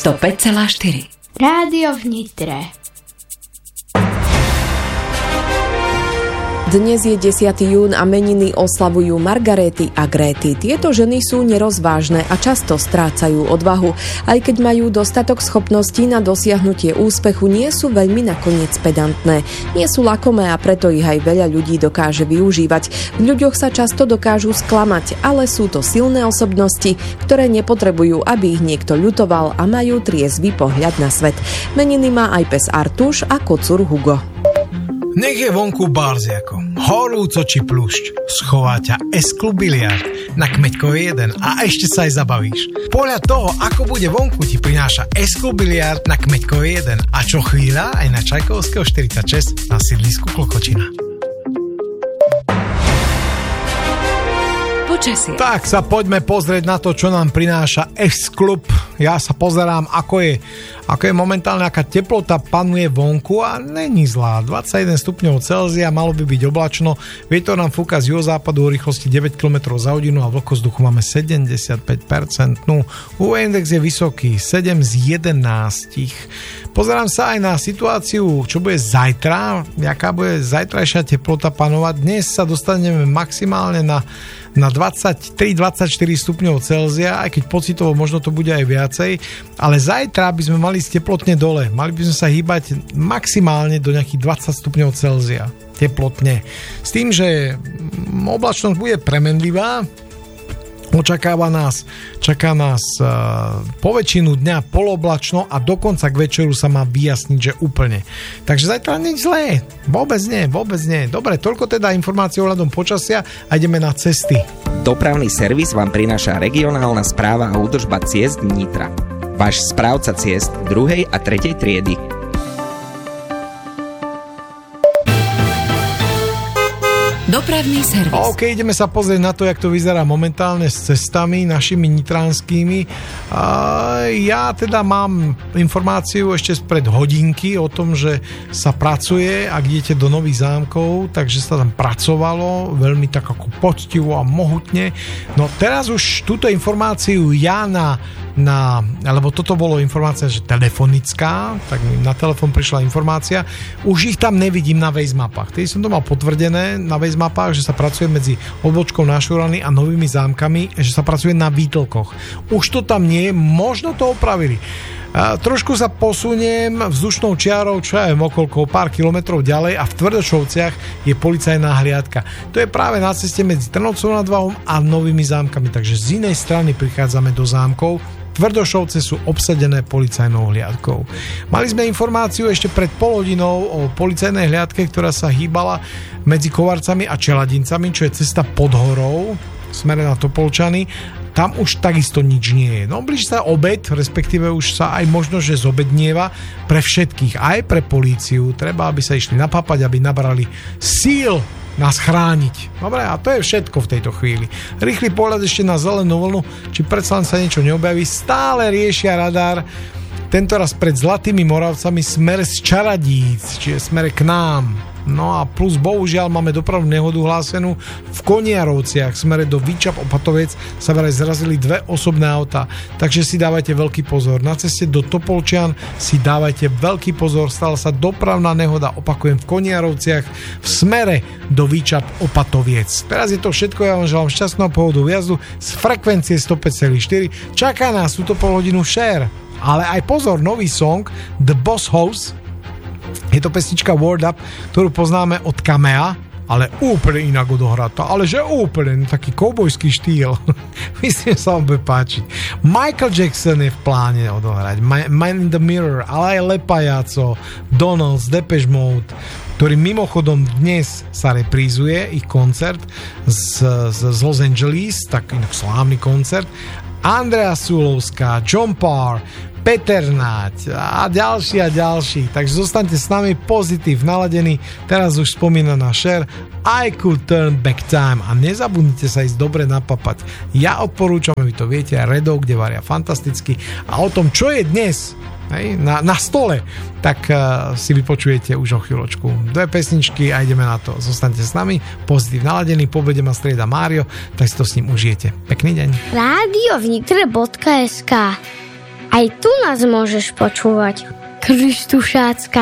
105,4. Rádio v Nitre. Dnes je 10. jún a meniny oslavujú Margaréty a Gréty. Tieto ženy sú nerozvážne a často strácajú odvahu. Aj keď majú dostatok schopností na dosiahnutie úspechu, nie sú veľmi nakoniec pedantné. Nie sú lakomé a preto ich aj veľa ľudí dokáže využívať. V ľuďoch sa často dokážu sklamať, ale sú to silné osobnosti, ktoré nepotrebujú, aby ich niekto ľutoval a majú triezvy pohľad na svet. Meniny má aj pes Artuš a kocúr Hugo. Nech je vonku barziako, horúco či pľúšť, schová ťa S-klub biliard na Kmeďkovej 1 a ešte sa aj zabavíš. Podľa toho, ako bude vonku, ti prináša S-klub biliard na Kmeďkovej 1 a čo chvíľa aj na Čajkovského 46 na sídlisku Klokočina. Počasie. Tak sa poďme pozrieť na to, čo nám prináša S-klub. Ja sa pozerám, ako je momentálne, aká teplota panuje vonku a není zlá. 21 stupňov Celzia, malo by byť oblačno. Vietor nám fúka z juhozápadu o rýchlosti 9 km za hodinu a vlhkosť vzduchu máme 75%. UV-index je vysoký, 7 z 11. Pozerám sa aj na situáciu, čo bude zajtra, jaká bude zajtrajšia teplota panovať. Dnes sa dostaneme maximálne na 23-24 stupňov Celzia, aj keď pocitovo možno to bude aj viacej, ale zajtra by sme mali ísť teplotne dole. Mali by sme sa hýbať maximálne do nejakých 20 stupňov Celzia teplotne. S tým, že oblačnosť bude premenlivá, čaká nás po väčšinu dňa poloblačno a dokonca k večeru sa má vyjasniť, že úplne. Takže zajtra nie je zlé. Vôbec nie. Dobre, toľko teda informácií ohľadom počasia a ideme na cesty. Dopravný servis vám prináša regionálna správa a údržba ciest Nitra. Váš správca ciest 2. a 3. triedy. Dopravný servis. OK, ideme sa pozrieť na to, jak to vyzerá momentálne s cestami našimi nitranskými. Ja teda mám informáciu ešte spred hodinky o tom, že sa pracuje, ak idete do Nových Zámkov, takže sa tam pracovalo veľmi tak ako poctivo a mohutne. No teraz už túto informáciu ja lebo toto bolo informácia, že telefonická, tak na telefón prišla informácia, už ich tam nevidím na Waze mapách. Tedy som to mal potvrdené na Waze mapách, že sa pracuje medzi odbočkou na Šurany a Novými Zámkami, že sa pracuje na Výtlkoch. Už to tam nie je, možno to opravili. Trošku sa posuniem vzdušnou čiarou, čo je okolko pár kilometrov ďalej a v Tvrdošovciach je policajná hliadka. To je práve na ceste medzi Trnovcom nad Váhom a Novými Zámkami, takže z inej strany prichádzame do zámkov. Tvrdošovce sú obsadené policajnou hliadkou. Mali sme informáciu ešte pred pol hodinou o policajnej hliadke, ktorá sa hýbala medzi Kovarcami a Čeladincami, čo je cesta pod horou, smere na Topolčany. Tam už takisto nič nie je. No blíži sa obed, respektíve už sa aj možno, že zobednieva pre všetkých, aj pre políciu. Treba, aby sa išli napápať, aby nabrali síl nás chrániť. Dobre, a to je všetko v tejto chvíli. Rýchly pohľad ešte na zelenú vlnu, či predsa len sa niečo neobjaví. Stále riešia radar, tentoraz pred Zlatými Moravcami smer z Čaradíc, čiže smere k nám. No a plus bohužiaľ máme dopravnú nehodu hlásenú v Koniarovciach, smere do Výčap Opatoviec sa vraj zrazili dve osobné autá, takže si dávajte veľký pozor. Na ceste do Topolčian si dávajte veľký pozor, stala sa dopravná nehoda, opakujem, v Koniarovciach v smere do Výčap Opatoviec. Teraz je to všetko, ja vám želám šťastnú pohodu jazdu z frekvencie 105,4. Čaká nás túto pol hodinu share, ale aj pozor, nový song The Boss House. Je to pesnička Word Up, ktorú poznáme od Kamea, ale úplne inak odohratá, ale že úplne taký koubojský štýl. Myslím, sa vám bude páčiť. Michael Jackson je v pláne odohrať, Man in the Mirror, ale aj Lepajaco, Donalds, Depeche Mode, ktorý mimochodom dnes sa reprízuje ich koncert z Los Angeles, tak inak slávny koncert. Andrea Sulovská, John Parr, Peter Náď a ďalší. Takže zostaňte s nami pozitív naladení. Teraz už spomína na share I Could Turn Back Time a nezabudnite sa ísť dobre napapať. Ja odporúčam, vy to viete, Redov, kde varia fantasticky a o tom, čo je dnes na stole, tak si vypočujete už o chvíľočku. Dve pesničky a ideme na to. Zostaňte s nami, pozitív naladení, po obede ma strieda Mário, tak si to s ním užijete. Pekný deň. Rádiovnitre.sk Aj tu nás môžeš počúvať. Krištušácka.